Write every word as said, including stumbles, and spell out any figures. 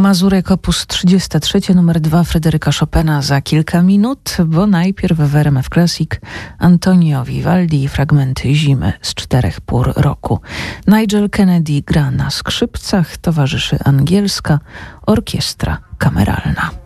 Mazurek opus trzydziesty trzy, numer dwa Fryderyka Chopina za kilka minut, bo najpierw w R M F Classic Antonio Vivaldi i fragmenty Zimy z czterech pór roku. Nigel Kennedy gra na skrzypcach, towarzyszy angielska orkiestra kameralna.